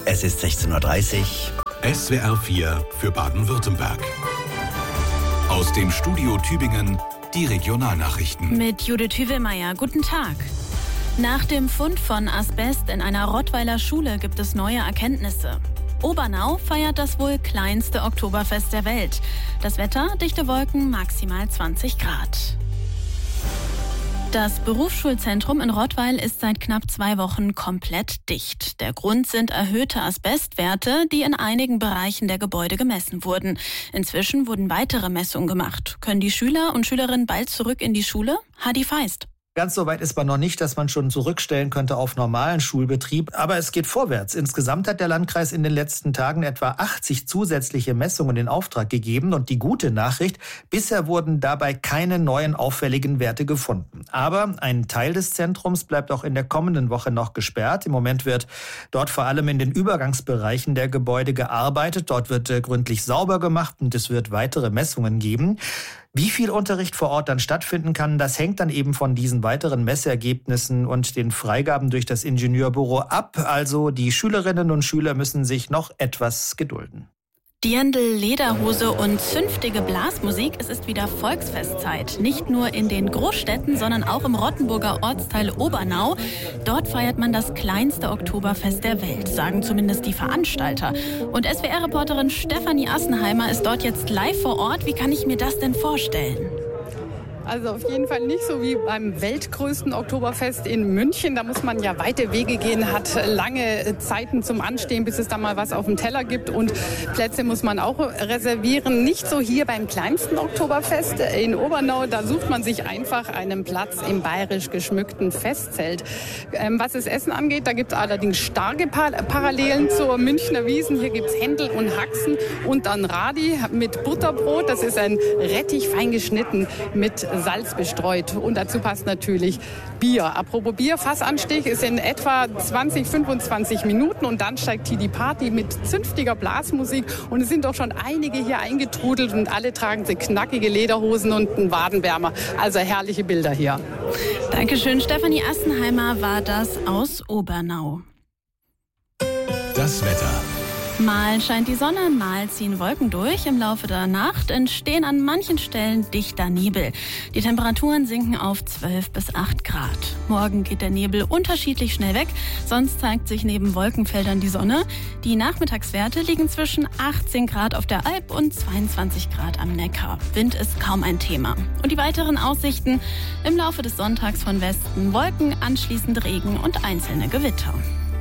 Es ist 16:30 Uhr. SWR 4 für Baden-Württemberg. Aus dem Studio Tübingen die Regionalnachrichten. Mit Judith Hüvelmeier. Guten Tag. Nach dem Fund von Asbest in einer Rottweiler Schule gibt es neue Erkenntnisse. Obernau feiert das wohl kleinste Oktoberfest der Welt. Das Wetter, dichte Wolken, maximal 20 Grad. Das Berufsschulzentrum in Rottweil ist seit knapp 2 Wochen komplett dicht. Der Grund sind erhöhte Asbestwerte, die in einigen Bereichen der Gebäude gemessen wurden. Inzwischen wurden weitere Messungen gemacht. Können die Schüler und Schülerinnen bald zurück in die Schule? Hadi Feist. Ganz so weit ist man noch nicht, dass man schon zurückstellen könnte auf normalen Schulbetrieb. Aber es geht vorwärts. Insgesamt hat der Landkreis in den letzten Tagen etwa 80 zusätzliche Messungen in Auftrag gegeben. Und die gute Nachricht, bisher wurden dabei keine neuen auffälligen Werte gefunden. Aber ein Teil des Zentrums bleibt auch in der kommenden Woche noch gesperrt. Im Moment wird dort vor allem in den Übergangsbereichen der Gebäude gearbeitet. Dort wird gründlich sauber gemacht und es wird weitere Messungen geben. Wie viel Unterricht vor Ort dann stattfinden kann, das hängt dann eben von diesen weiteren Messergebnissen und den Freigaben durch das Ingenieurbüro ab. Also die Schülerinnen und Schüler müssen sich noch etwas gedulden. Dirndl, Lederhose und zünftige Blasmusik. Es ist wieder Volksfestzeit. Nicht nur in den Großstädten, sondern auch im Rottenburger Ortsteil Obernau. Dort feiert man das kleinste Oktoberfest der Welt, sagen zumindest die Veranstalter. Und SWR-Reporterin Stefanie Assenheimer ist dort jetzt live vor Ort. Wie kann ich mir das denn vorstellen? Also auf jeden Fall nicht so wie beim weltgrößten Oktoberfest in München. Da muss man ja weite Wege gehen, hat lange Zeiten zum Anstehen, bis es da mal was auf dem Teller gibt. Und Plätze muss man auch reservieren. Nicht so hier beim kleinsten Oktoberfest in Obernau. Da sucht man sich einfach einen Platz im bayerisch geschmückten Festzelt. Was das Essen angeht, da gibt es allerdings starke Parallelen zur Münchner Wiesn. Hier gibt es Händel und Haxen und dann Radi mit Butterbrot. Das ist ein Rettich fein geschnitten mit Salz bestreut. Und dazu passt natürlich Bier. Apropos Bier, Fassanstich ist in etwa 20-25 Minuten und dann steigt hier die Party mit zünftiger Blasmusik. Und es sind doch schon einige hier eingetrudelt und alle tragen sie knackige Lederhosen und einen Wadenwärmer. Also herrliche Bilder hier. Dankeschön, Stefanie Assenheimer war das aus Obernau. Das Wetter. Mal scheint die Sonne, mal ziehen Wolken durch. Im Laufe der Nacht entstehen an manchen Stellen dichter Nebel. Die Temperaturen sinken auf 12 bis 8 Grad. Morgen geht der Nebel unterschiedlich schnell weg, sonst zeigt sich neben Wolkenfeldern die Sonne. Die Nachmittagswerte liegen zwischen 18 Grad auf der Alp und 22 Grad am Neckar. Wind ist kaum ein Thema. Und die weiteren Aussichten: im Laufe des Sonntags von Westen Wolken, anschließend Regen und einzelne Gewitter.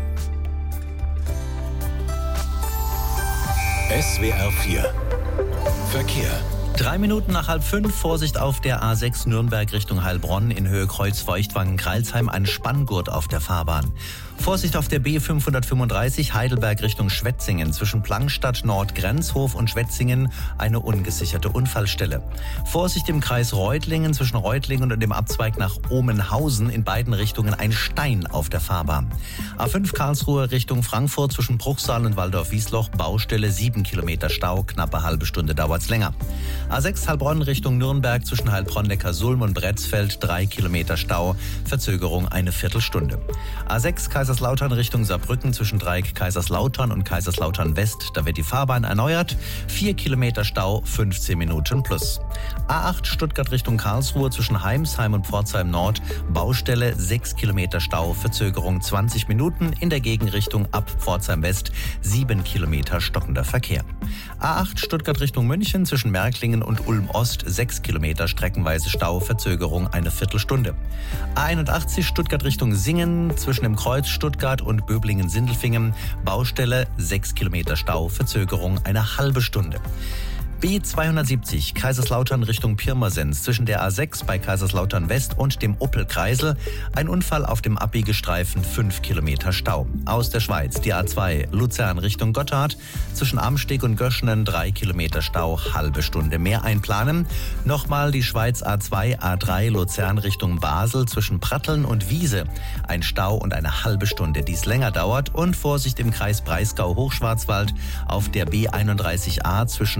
SWR 4 Verkehr. 3 Minuten nach 4:30, Vorsicht auf der A6 Nürnberg Richtung Heilbronn, in Höhe Kreuz-Feuchtwangen-Kreilsheim, ein Spanngurt auf der Fahrbahn. Vorsicht auf der B535 Heidelberg Richtung Schwetzingen, zwischen Plankstadt Nord, Grenzhof und Schwetzingen eine ungesicherte Unfallstelle. Vorsicht im Kreis Reutlingen, zwischen Reutlingen und dem Abzweig nach Omenhausen, in beiden Richtungen ein Stein auf der Fahrbahn. A5 Karlsruhe Richtung Frankfurt, zwischen Bruchsal und Waldorf-Wiesloch, Baustelle, 7 Kilometer Stau, knappe halbe Stunde dauert's länger. A6 Heilbronn Richtung Nürnberg, zwischen Heilbronn-Neckarsulm und Bretzfeld, 3 Kilometer Stau, Verzögerung eine Viertelstunde. A6 Kaiserslautern Richtung Saarbrücken, zwischen Dreieck Kaiserslautern und Kaiserslautern West, da wird die Fahrbahn erneuert, 4 Kilometer Stau, 15 Minuten plus. A8 Stuttgart Richtung Karlsruhe, zwischen Heimsheim und Pforzheim Nord, Baustelle, 6 Kilometer Stau, Verzögerung 20 Minuten, in der Gegenrichtung ab Pforzheim West, 7 Kilometer stockender Verkehr. A8 Stuttgart Richtung München, zwischen Märklingen und Ulm Ost, 6 Kilometer streckenweise Stau, Verzögerung eine Viertelstunde. A81 Stuttgart Richtung Singen, zwischen dem Kreuz Stuttgart und Böblingen-Sindelfingen, Baustelle, 6 Kilometer Stau, Verzögerung eine halbe Stunde. B270 Kaiserslautern Richtung Pirmasens, zwischen der A6 bei Kaiserslautern West und dem Oppelkreisel. Ein Unfall auf dem Abbiegestreifen, 5 Kilometer Stau. Aus der Schweiz die A2 Luzern Richtung Gotthard, zwischen Amsteg und Göschenen 3 Kilometer Stau, halbe Stunde mehr einplanen. Nochmal die Schweiz A2 A3 Luzern Richtung Basel, zwischen Pratteln und Wiese. Ein Stau und eine halbe Stunde, dies länger dauert. Und Vorsicht im Kreis Breisgau-Hochschwarzwald auf der B31A zwischen March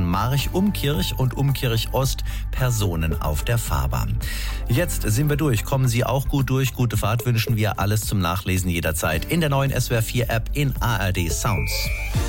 durch Umkirch und Umkirch Ost Personen auf der Fahrbahn. Jetzt sind wir durch. Kommen Sie auch gut durch. Gute Fahrt wünschen wir. Alles zum Nachlesen jederzeit in der neuen SWR 4 App in ARD Sounds.